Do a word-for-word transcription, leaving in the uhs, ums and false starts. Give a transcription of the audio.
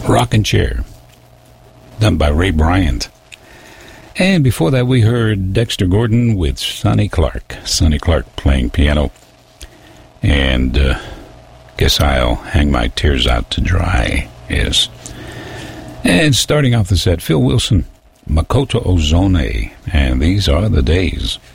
Rockin' Chair, done by Ray Bryant. And before that, we heard Dexter Gordon with Sonny Clark. Sonny Clark playing piano. And uh, guess I'll hang my tears out to dry. Yes. And starting off the set, Phil Wilson, Makoto Ozone. And these are the days.